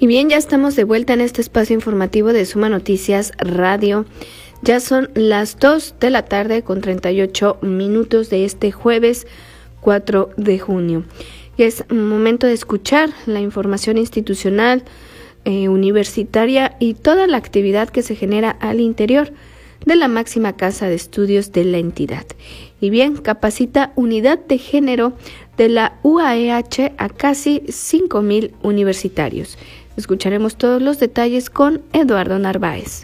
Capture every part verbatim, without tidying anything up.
Y bien, ya estamos de vuelta en este espacio informativo de Suma Noticias Radio. Ya son las dos de la tarde con treinta y ocho minutos de este jueves cuatro de junio. Y es momento de escuchar la información institucional, eh, universitaria y toda la actividad que se genera al interior de la máxima casa de estudios de la entidad. Y bien, capacita unidad de género de la U A E H a casi cinco mil universitarios. Escucharemos todos los detalles con Eduardo Narváez.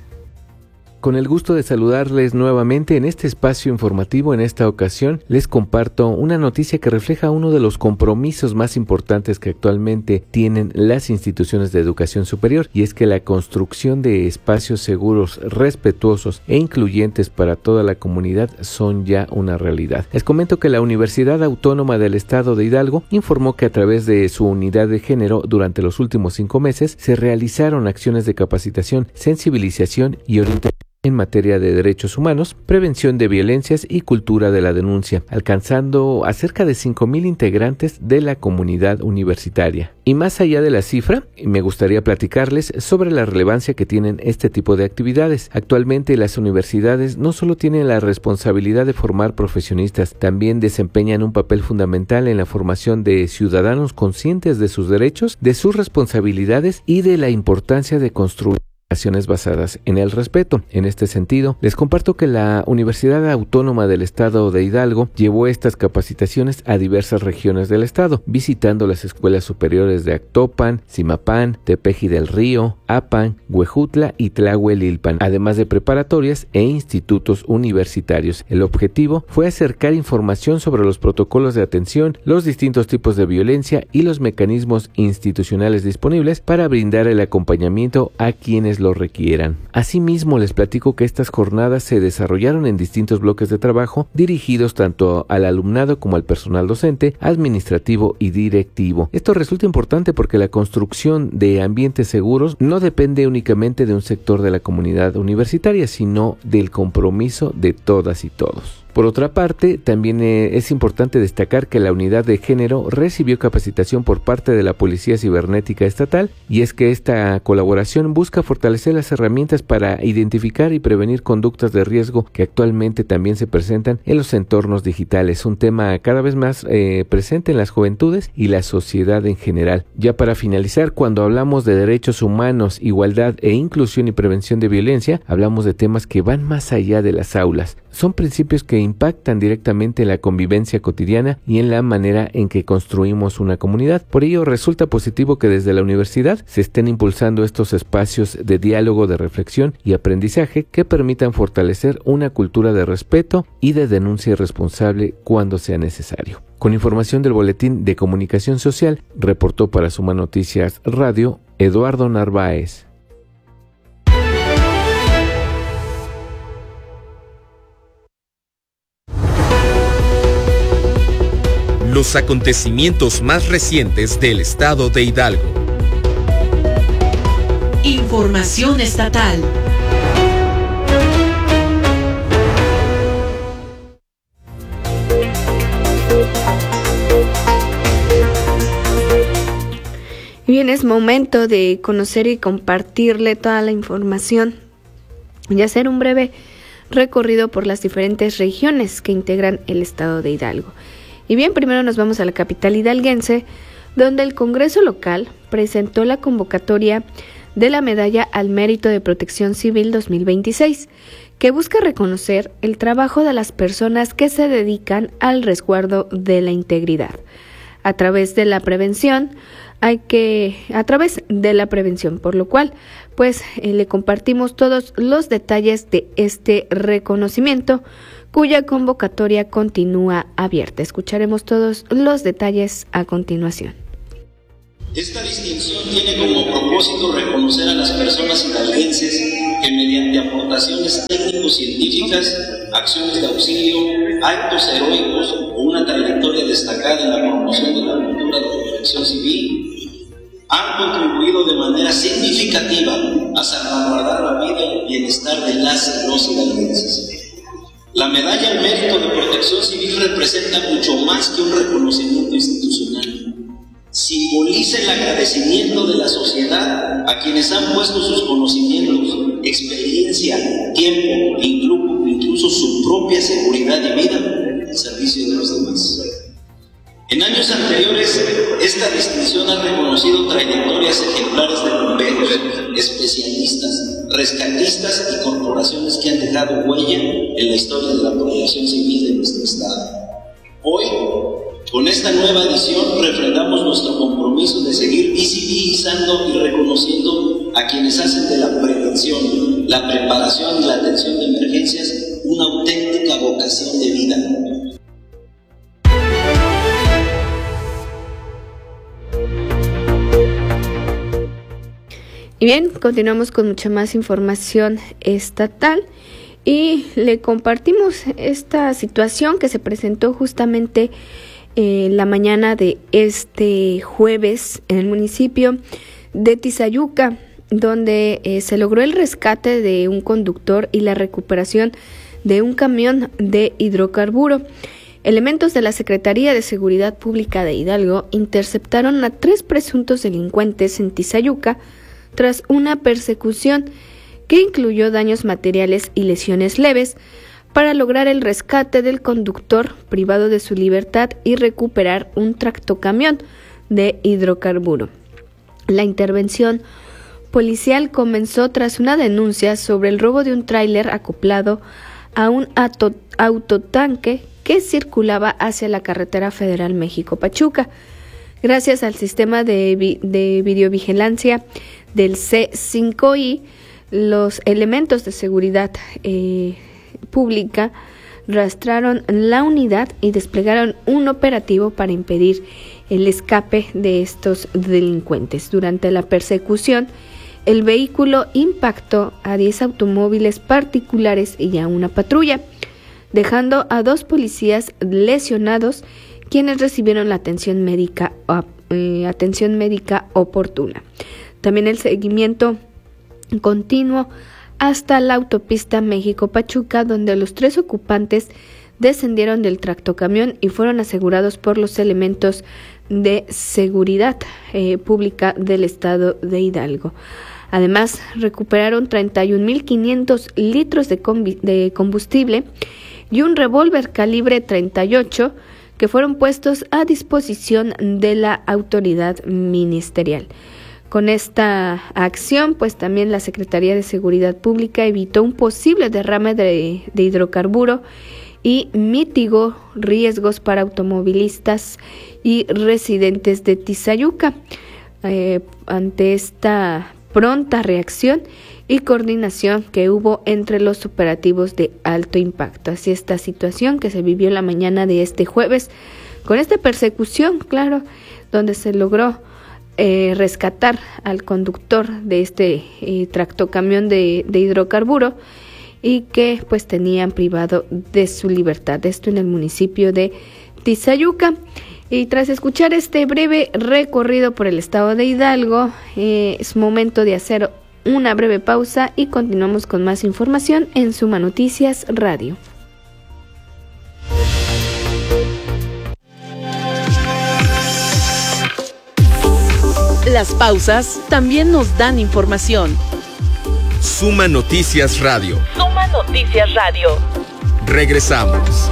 Con el gusto de saludarles nuevamente en este espacio informativo. En esta ocasión les comparto una noticia que refleja uno de los compromisos más importantes que actualmente tienen las instituciones de educación superior, y es que la construcción de espacios seguros, respetuosos e incluyentes para toda la comunidad son ya una realidad. Les comento que la Universidad Autónoma del Estado de Hidalgo informó que a través de su unidad de género durante los últimos cinco meses se realizaron acciones de capacitación, sensibilización y orientación en materia de derechos humanos, prevención de violencias y cultura de la denuncia, alcanzando a cerca de cinco mil integrantes de la comunidad universitaria. Y más allá de la cifra, me gustaría platicarles sobre la relevancia que tienen este tipo de actividades. Actualmente las universidades no solo tienen la responsabilidad de formar profesionistas, también desempeñan un papel fundamental en la formación de ciudadanos conscientes de sus derechos, de sus responsabilidades y de la importancia de construir acciones basadas en el respeto. En este sentido, les comparto que la Universidad Autónoma del Estado de Hidalgo llevó estas capacitaciones a diversas regiones del estado, visitando las escuelas superiores de Actopan, Zimapán, Tepeji del Río, Apan, Huejutla y Tlahuelilpan, además de preparatorias e institutos universitarios. El objetivo fue acercar información sobre los protocolos de atención, los distintos tipos de violencia y los mecanismos institucionales disponibles para brindar el acompañamiento a quienes lo requieran. Asimismo, les platico que estas jornadas se desarrollaron en distintos bloques de trabajo dirigidos tanto al alumnado como al personal docente, administrativo y directivo. Esto resulta importante porque la construcción de ambientes seguros no depende únicamente de un sector de la comunidad universitaria, sino del compromiso de todas y todos. Por otra parte, también eh, es importante destacar que la unidad de género recibió capacitación por parte de la Policía Cibernética Estatal, y es que esta colaboración busca fortalecer las herramientas para identificar y prevenir conductas de riesgo que actualmente también se presentan en los entornos digitales, un tema cada vez más eh, presente en las juventudes y la sociedad en general. Ya para finalizar, cuando hablamos de derechos humanos, igualdad e inclusión y prevención de violencia, hablamos de temas que van más allá de las aulas. Son principios que impactan directamente en la convivencia cotidiana y en la manera en que construimos una comunidad. Por ello, resulta positivo que desde la universidad se estén impulsando estos espacios de diálogo, de reflexión y aprendizaje que permitan fortalecer una cultura de respeto y de denuncia responsable cuando sea necesario. Con información del Boletín de Comunicación Social, reportó para Suma Noticias Radio Eduardo Narváez. Los acontecimientos más recientes del estado de Hidalgo. Información estatal. Bien, es momento de conocer y compartirle toda la información y hacer un breve recorrido por las diferentes regiones que integran el estado de Hidalgo. Y bien, primero nos vamos a la capital hidalguense, donde el Congreso local presentó la convocatoria de la Medalla al Mérito de Protección Civil dos mil veintiséis, que busca reconocer el trabajo de las personas que se dedican al resguardo de la integridad. A través de la prevención, hay que, a través de la prevención, por lo cual, pues eh, le compartimos todos los detalles de este reconocimiento, cuya convocatoria continúa abierta. Escucharemos todos los detalles a continuación. Esta distinción tiene como propósito reconocer a las personas hidalguenses que mediante aportaciones técnico-científicas, acciones de auxilio, actos heroicos o una trayectoria destacada en la promoción de la cultura de protección civil, han contribuido de manera significativa a salvaguardar la vida y el bienestar de las y los hidalguenses. La Medalla al Mérito de Protección Civil representa mucho más que un reconocimiento institucional. simboliza el agradecimiento de la sociedad a quienes han puesto sus conocimientos, experiencia, tiempo, incluso su propia seguridad y vida al servicio de los demás. En años anteriores, esta distinción ha reconocido trayectorias ejemplares de bomberos, especialistas, rescatistas y corporaciones que han dejado huella en la historia de la protección civil de nuestro Estado. Hoy, con esta nueva edición, refrendamos nuestro compromiso de seguir visibilizando y reconociendo a quienes hacen de la prevención, la preparación y la atención de emergencias una auténtica vocación de vida. Y bien, continuamos con mucha más información estatal y le compartimos esta situación que se presentó justamente eh, la mañana de este jueves en el municipio de Tizayuca, donde eh, se logró el rescate de un conductor y la recuperación de un camión de hidrocarburo. Elementos de la Secretaría de Seguridad Pública de Hidalgo interceptaron a tres presuntos delincuentes en Tizayuca tras una persecución que incluyó daños materiales y lesiones leves para lograr el rescate del conductor privado de su libertad y recuperar un tractocamión de hidrocarburo. La intervención policial comenzó tras una denuncia sobre el robo de un tráiler acoplado a un auto- autotanque que circulaba hacia la carretera federal México-Pachuca. Gracias al sistema de, vi- de videovigilancia del C cinco I, los elementos de seguridad eh, pública rastrearon la unidad y desplegaron un operativo para impedir el escape de estos delincuentes. Durante la persecución, el vehículo impactó a diez automóviles particulares y a una patrulla, dejando a dos policías lesionados, quienes recibieron la atención médica, eh, atención médica oportuna. También el seguimiento continuo hasta la autopista México-Pachuca, donde los tres ocupantes descendieron del tractocamión y fueron asegurados por los elementos de seguridad eh, pública del estado de Hidalgo. Además, recuperaron treinta y un mil quinientos litros de, combi- de combustible y un revólver calibre treinta y ocho que fueron puestos a disposición de la autoridad ministerial. Con esta acción, pues también la Secretaría de Seguridad Pública evitó un posible derrame de, de hidrocarburo y mitigó riesgos para automovilistas y residentes de Tizayuca. Eh, ante esta pronta reacción y coordinación que hubo entre los operativos de alto impacto. Así esta situación que se vivió la mañana de este jueves, con esta persecución, claro, donde se logró Eh, rescatar al conductor de este eh, tractocamión de, de hidrocarburo y que pues tenían privado de su libertad. Esto en el municipio de Tizayuca. Y tras escuchar este breve recorrido por el estado de Hidalgo, eh, es momento de hacer una breve pausa y continuamos con más información en Suma Noticias Radio. Las pausas también nos dan información. Suma Noticias Radio. Suma Noticias Radio. Regresamos.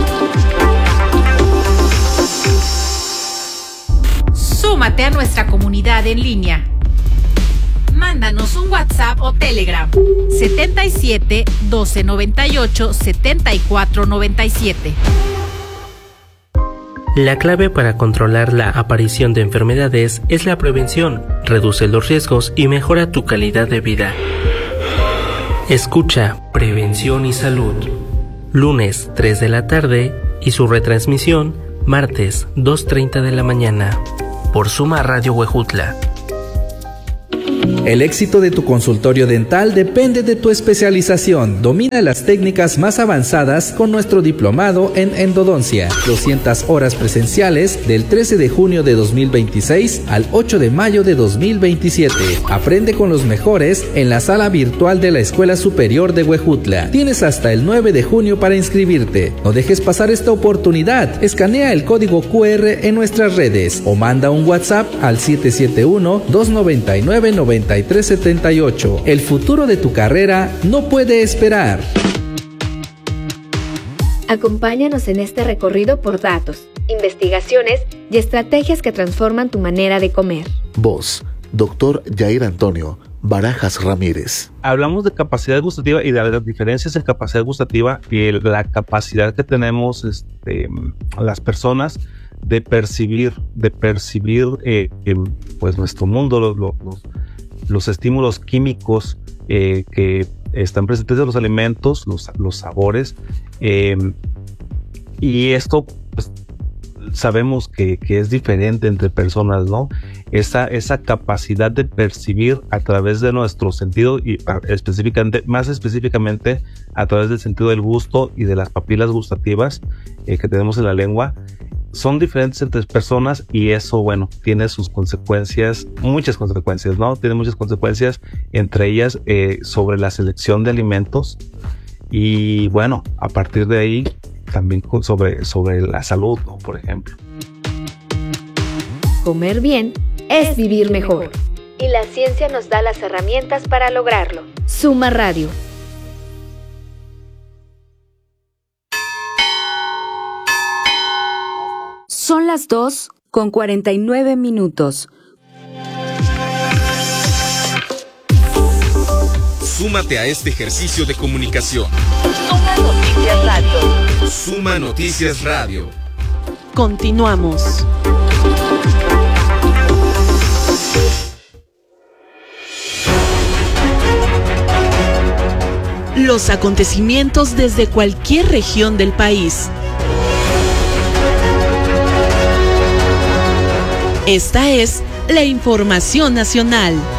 Súmate a nuestra comunidad en línea. Mándanos un WhatsApp o Telegram setenta y siete, doce noventa y ocho, setenta y cuatro noventa y siete. La clave para controlar la aparición de enfermedades es la prevención. Reduce los riesgos y mejora tu calidad de vida. Escucha Prevención y Salud. Lunes tres de la tarde y su retransmisión martes dos treinta de la mañana. Por Suma Radio Huejutla. El éxito de tu consultorio dental depende de tu especialización. Domina las técnicas más avanzadas con nuestro diplomado en endodoncia. doscientas horas presenciales del trece de junio de dos mil veintiséis al ocho de mayo de dos mil veintisiete. Aprende con los mejores en la sala virtual de la Escuela Superior de Huejutla. Tienes hasta el nueve de junio para inscribirte. No dejes pasar esta oportunidad. Escanea el código cu erre en nuestras redes o manda un WhatsApp al siete siete uno, dos nueve nueve, nueve tres siete ocho. El futuro de tu carrera no puede esperar. Acompáñanos en este recorrido por datos, investigaciones y estrategias que transforman tu manera de comer. Voz, doctor Yair Antonio Barajas Ramírez. Hablamos de capacidad gustativa y de las diferencias en capacidad gustativa y la capacidad que tenemos este, las personas de percibir, de percibir eh, eh, pues nuestro mundo, los, los, los estímulos químicos eh, que están presentes en los alimentos, los, los sabores, eh, y esto pues, sabemos que, que es diferente entre personas, ¿no? Esa, esa capacidad de percibir a través de nuestro sentido y específicamente, más específicamente a través del sentido del gusto y de las papilas gustativas eh, que tenemos en la lengua, son diferentes entre personas y eso, bueno, tiene sus consecuencias, muchas consecuencias, ¿no? Tiene muchas consecuencias, entre ellas eh, sobre la selección de alimentos y, bueno, a partir de ahí también sobre, sobre la salud, ¿no? Por ejemplo. Comer bien es vivir mejor. Y la ciencia nos da las herramientas para lograrlo. Suma Radio. Son las dos con cuarenta y nueve minutos. Súmate a este ejercicio de comunicación. Suma Noticias Radio. Suma Noticias Radio. Continuamos. Los acontecimientos desde cualquier región del país. Esta es la información nacional.